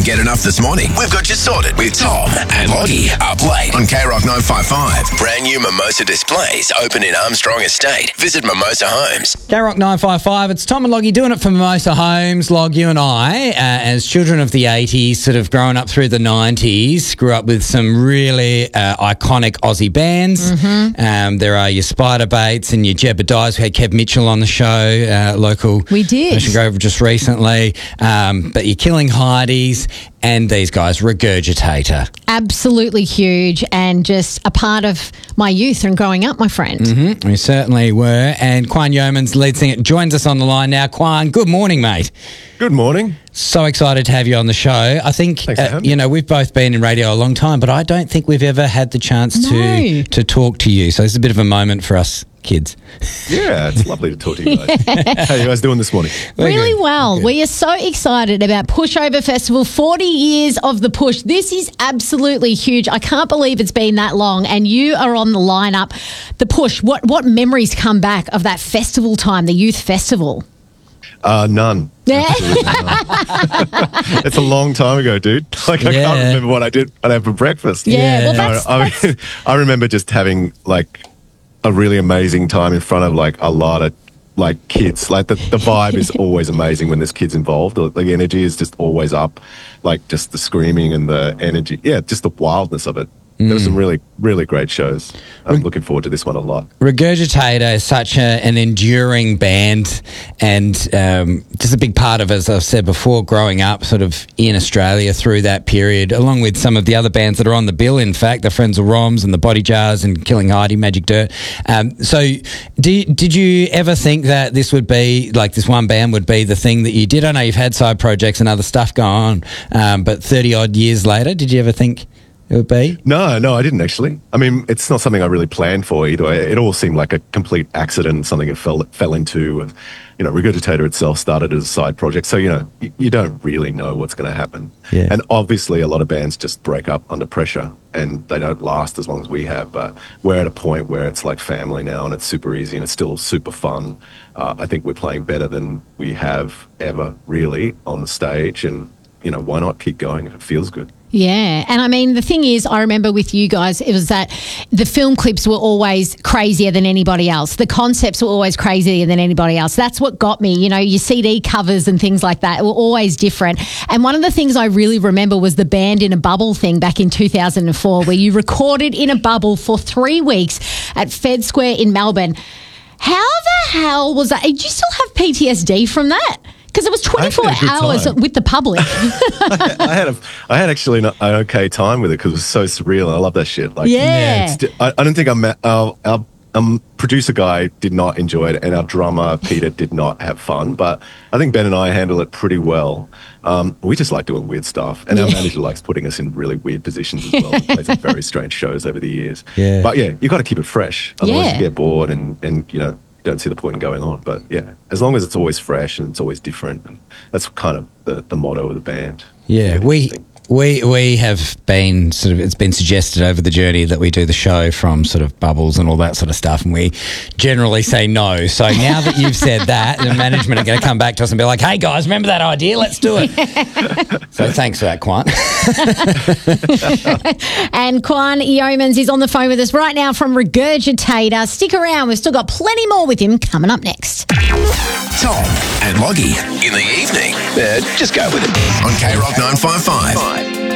couldn't get enough this morning? We've got you sorted with Tom and Loggy up late on K-Rock 955. Brand new Mimosa displays open in Armstrong Estate. Visit Mimosa Homes. K-Rock 955, it's Tom and Loggy doing it for Mimosa Homes. Log, you and I, as children of the 80s, sort of growing up through the 90s, grew up with some really iconic Aussie bands. There are your Spider Baits and your Jebediahs. We had Kev Mitchell on the show, local. We did. Ocean Grove just recently. But you're Killing Heidi's and these guys, Regurgitator. Absolutely huge and just a part of my youth and growing up, my friend. We certainly were. And Quan Yeomans, lead singer, joins us on the line now. Quan, good morning, mate. Good morning. So excited to have you on the show. I think, we've both been in radio a long time, but I don't think we've ever had the chance to talk to you. So it's a bit of a moment for us kids. Yeah, it's lovely to talk to you guys. How are you guys doing this morning? Really well. We are so excited about Pushover Festival, 40 years of the Push. This is absolutely huge. I can't believe it's been that long and you are on the lineup. The Push, what memories come back of that festival time, the youth festival? None. Yeah. It's a long time ago, dude. I can't remember what I had for breakfast. Yeah. Well, I remember just having a really amazing time in front of a lot of kids. The vibe is always amazing when there's kids involved. The energy is just always up. Just the screaming and the energy. Yeah, just the wildness of it. There were some really, really great shows. I'm looking forward to this one a lot. Regurgitator is such an enduring band and just a big part of, as I've said before, growing up sort of in Australia through that period, along with some of the other bands that are on the bill, in fact, the Frenzal Rhombs and the Body Jars and Killing Heidi, Magic Dirt. So did you ever think that this would be, this one band would be the thing that you did? I know you've had side projects and other stuff going on, but 30-odd years later, did you ever think it would be? No, I didn't actually. I mean, it's not something I really planned for either. It all seemed like a complete accident, something it fell into. Regurgitator itself started as a side project, so you don't really know what's going to happen. Yeah. And obviously, a lot of bands just break up under pressure, and they don't last as long as we have. But we're at a point where it's like family now, and it's super easy, and it's still super fun. I think we're playing better than we have ever really on the stage, and why not keep going if it feels good? Yeah. And I mean, the thing is, I remember with you guys, it was that the film clips were always crazier than anybody else. The concepts were always crazier than anybody else. That's what got me. Your CD covers and things like that were always different. And one of the things I really remember was the Band in a Bubble thing back in 2004, where you recorded in a bubble for 3 weeks at Fed Square in Melbourne. How the hell was that? Did you still have PTSD from that? Because it was 24 hours with the public. I had actually an okay time with it because it was so surreal. I love that shit. I don't think our producer guy did not enjoy it, and our drummer Peter did not have fun. But I think Ben and I handle it pretty well. We just like doing weird stuff, and our manager likes putting us in really weird positions as well. Plays some very strange shows over the years. Yeah. But you got to keep it fresh, otherwise you get bored and don't see the point in going on. But as long as it's always fresh and it's always different, and that's kind of the motto of the band. Yeah, we have been it's been suggested over the journey that we do the show from sort of bubbles and all that sort of stuff, and we generally say no. So now that you've said that, the management are going to come back to us and be like, hey guys, remember that idea? Let's do it. So thanks for that, Quan. And Quan Yeomans is on the phone with us right now from Regurgitator. Stick around, we've still got plenty more with him coming up next. Tom and Loggy in the evening. Just go with it on K-Rock 955.